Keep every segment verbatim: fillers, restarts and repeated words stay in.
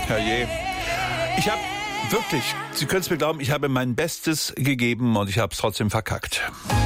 Herrje. Ich habe wirklich, Sie können es mir glauben, ich habe mein Bestes gegeben und ich habe es trotzdem verkackt.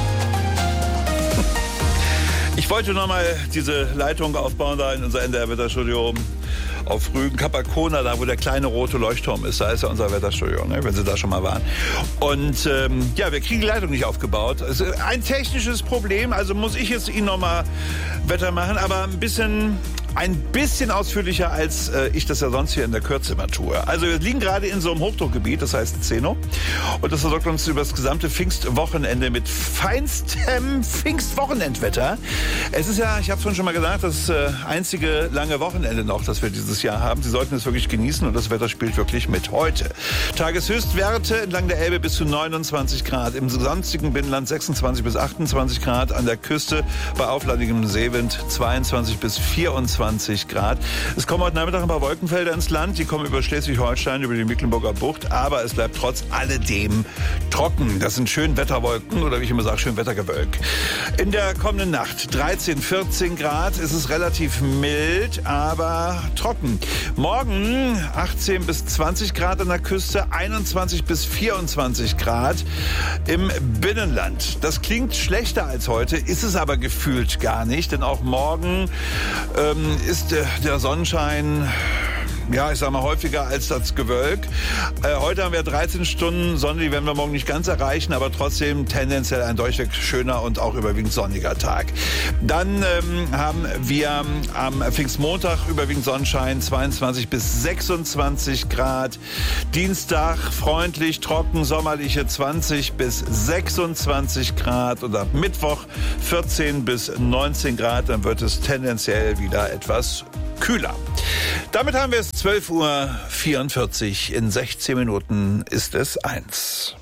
Ich wollte nochmal diese Leitung aufbauen da in unser N D R-Wetterstudio auf Rügen, Capacona, da wo der kleine rote Leuchtturm ist. Da ist ja unser Wetterstudio, ne, wenn Sie da schon mal waren. Und ähm, ja, wir kriegen die Leitung nicht aufgebaut. Es ist ein technisches Problem, also muss ich jetzt Ihnen nochmal Wetter machen, aber ein bisschen... Ein bisschen ausführlicher, als äh, ich das ja sonst hier in der Kürze immer tue. Also wir liegen gerade in so einem Hochdruckgebiet, das heißt Zeno. Und das versorgt uns über das gesamte Pfingstwochenende mit feinstem Pfingstwochenendwetter. Es ist ja, ich habe es schon mal gesagt, das äh, einzige lange Wochenende noch, das wir dieses Jahr haben. Sie sollten es wirklich genießen und das Wetter spielt wirklich mit heute. Tageshöchstwerte entlang der Elbe bis zu neunundzwanzig Grad. Im sonstigen Binnenland sechsundzwanzig bis achtundzwanzig Grad. An der Küste bei aufladigem Seewind zweiundzwanzig bis vierundzwanzig Grad. Es kommen heute Nachmittag ein paar Wolkenfelder ins Land. Die kommen über Schleswig-Holstein, über die Mecklenburger Bucht. Aber es bleibt trotz alledem trocken. Das sind Schönwetterwolken oder wie ich immer sage, Schönwettergewölk. In der kommenden Nacht dreizehn, vierzehn Grad. Es ist relativ mild, aber trocken. Morgen achtzehn bis zwanzig Grad an der Küste, einundzwanzig bis vierundzwanzig Grad im Binnenland. Das klingt schlechter als heute, ist es aber gefühlt gar nicht. Denn auch morgen ähm, ist der, der Sonnenschein, ja, ich sag mal, häufiger als das Gewölk. Äh, heute haben wir dreizehn Stunden Sonne, die werden wir morgen nicht ganz erreichen, aber trotzdem tendenziell ein durchweg schöner und auch überwiegend sonniger Tag. Dann ähm, haben wir am Pfingstmontag überwiegend Sonnenschein, zweiundzwanzig bis sechsundzwanzig Grad. Dienstag freundlich, trocken, sommerliche zwanzig bis sechsundzwanzig Grad und ab Mittwoch vierzehn bis neunzehn Grad. Dann wird es tendenziell wieder etwas kühler. Damit haben wir es zwölf Uhr vierundvierzig. In sechzehn Minuten ist es eins.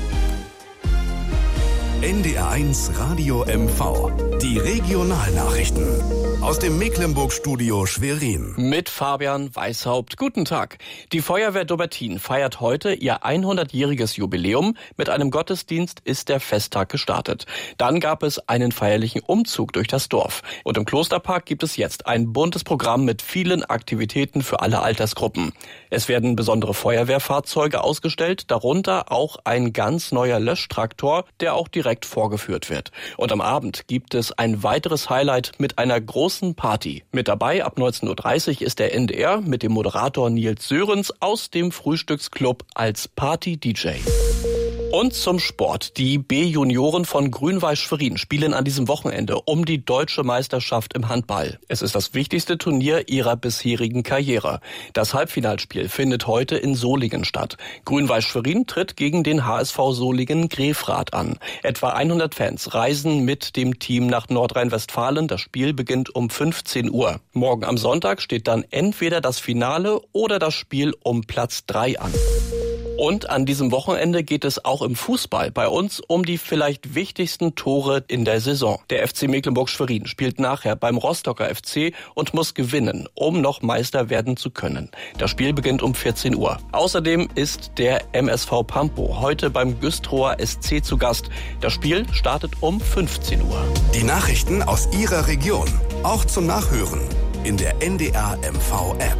N D R eins Radio M V. Die Regionalnachrichten. Aus dem Mecklenburg-Studio Schwerin. Mit Fabian Weishaupt. Guten Tag. Die Feuerwehr Dobbertin feiert heute ihr hundertjähriges Jubiläum. Mit einem Gottesdienst ist der Festtag gestartet. Dann gab es einen feierlichen Umzug durch das Dorf. Und im Klosterpark gibt es jetzt ein buntes Programm mit vielen Aktivitäten für alle Altersgruppen. Es werden besondere Feuerwehrfahrzeuge ausgestellt, darunter auch ein ganz neuer Löschtraktor, der auch direkt vorgeführt wird. Und am Abend gibt es ein weiteres Highlight mit einer großen Party. Mit dabei ab neunzehn Uhr dreißig ist der N D R mit dem Moderator Nils Sörensen aus dem Frühstücksclub als Party-D J. Und zum Sport. Die B-Junioren von Grün-Weiß Schwerin spielen an diesem Wochenende um die deutsche Meisterschaft im Handball. Es ist das wichtigste Turnier ihrer bisherigen Karriere. Das Halbfinalspiel findet heute in Solingen statt. Grün-Weiß Schwerin tritt gegen den H S V Solingen-Grefrath an. Etwa hundert Fans reisen mit dem Team nach Nordrhein-Westfalen. Das Spiel beginnt um fünfzehn Uhr. Morgen am Sonntag steht dann entweder das Finale oder das Spiel um Platz drei an. Und an diesem Wochenende geht es auch im Fußball bei uns um die vielleicht wichtigsten Tore in der Saison. Der F C Mecklenburg-Schwerin spielt nachher beim Rostocker F C und muss gewinnen, um noch Meister werden zu können. Das Spiel beginnt um vierzehn Uhr. Außerdem ist der M S V Pampo heute beim Güstrower S C zu Gast. Das Spiel startet um fünfzehn Uhr. Die Nachrichten aus Ihrer Region, auch zum Nachhören in der N D R M V App.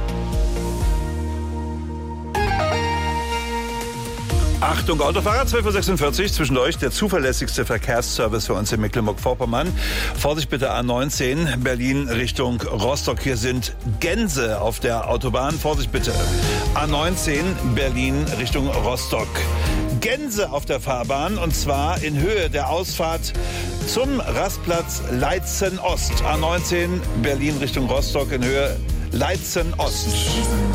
Achtung, Autofahrer, zwölf Uhr sechsundvierzig, zwischen euch der zuverlässigste Verkehrsservice für uns in Mecklenburg-Vorpommern. Vorsicht bitte A neunzehn, Berlin Richtung Rostock. Hier sind Gänse auf der Autobahn. Vorsicht bitte. A neunzehn, Berlin Richtung Rostock. Gänse auf der Fahrbahn und zwar in Höhe der Ausfahrt zum Rastplatz Leitzen Ost. A neunzehn, Berlin Richtung Rostock in Höhe Leitzen Ost.